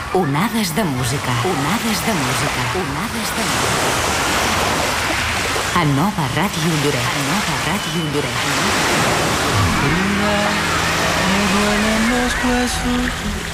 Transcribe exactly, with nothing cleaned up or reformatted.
Onades de música. Onades de música. Onades de música. A Nova Ràdio Lloret. A Nova Ràdio Lloret. Me duelen los huesos.